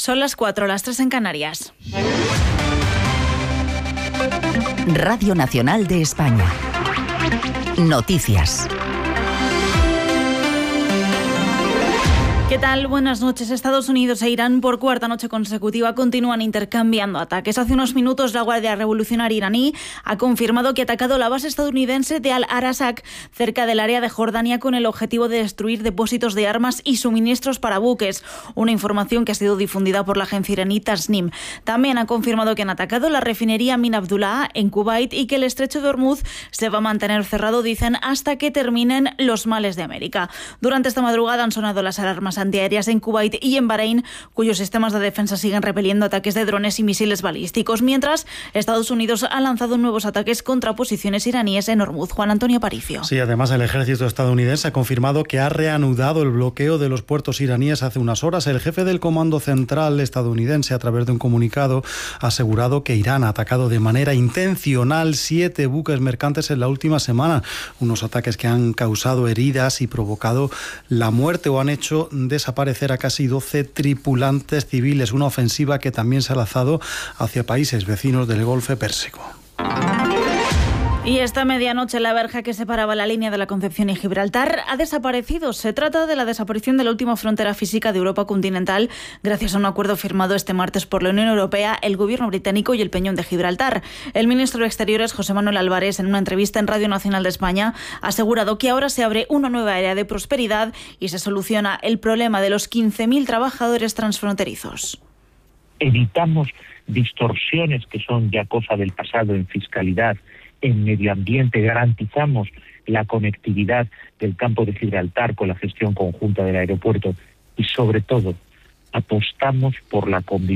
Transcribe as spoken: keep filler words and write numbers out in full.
Son las cuatro, las tres en Canarias. Radio Nacional de España. Noticias. ¿Qué tal? Buenas noches. Estados Unidos e Irán por cuarta noche consecutiva continúan intercambiando ataques. Hace unos minutos la Guardia Revolucionaria iraní ha confirmado que ha atacado la base estadounidense de Al-Arasaq cerca del área de Jordania con el objetivo de destruir depósitos de armas y suministros para buques. Una información que ha sido difundida por la agencia iraní Tasnim. También ha confirmado que han atacado la refinería Min Abdullah en Kuwait y que el estrecho de Hormuz se va a mantener cerrado, dicen, hasta que terminen los males de América. Durante esta madrugada han sonado las alarmas antiaéreas en Kuwait y en Bahrein, cuyos sistemas de defensa siguen repeliendo ataques de drones y misiles balísticos, mientras Estados Unidos ha lanzado nuevos ataques contra posiciones iraníes en Hormuz. Juan Antonio Aparicio. Sí, además el ejército estadounidense ha confirmado que ha reanudado el bloqueo de los puertos iraníes hace unas horas. El jefe del Comando Central estadounidense, a través de un comunicado, ha asegurado que Irán ha atacado de manera intencional siete buques mercantes en la última semana, unos ataques que han causado heridas y provocado la muerte o han hecho desaparecer a casi doce tripulantes civiles, una ofensiva que también se ha lanzado hacia países vecinos del Golfo Pérsico. Y esta medianoche la verja que separaba la línea de la Concepción y Gibraltar ha desaparecido. Se trata de la desaparición de la última frontera física de Europa continental gracias a un acuerdo firmado este martes por la Unión Europea, el gobierno británico y el Peñón de Gibraltar. El ministro de Exteriores, José Manuel Álvarez, en una entrevista en Radio Nacional de España, ha asegurado que ahora se abre una nueva era de prosperidad y se soluciona el problema de los quince mil trabajadores transfronterizos. Evitamos distorsiones que son ya cosa del pasado en fiscalidad, en medio ambiente, garantizamos la conectividad del campo de Gibraltar con la gestión conjunta del aeropuerto y, sobre todo, apostamos por la convivencia